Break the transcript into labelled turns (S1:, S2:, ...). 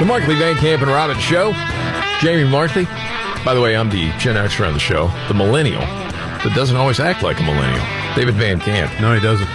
S1: The Markley, Van Camp, and Robbins Show. Jamie Markley. By the way, I'm the Gen Xer on the show, the millennial that doesn't always act like a millennial. David Van Camp.
S2: No, he doesn't.